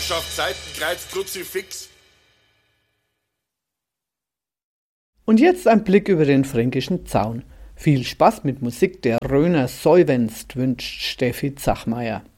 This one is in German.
Grafschaft Seitenkreuz Kruzifix. Und jetzt ein Blick über den fränkischen Zaun. Viel Spaß mit Musik der Röner Säuwenst wünscht Steffi Zachmeier.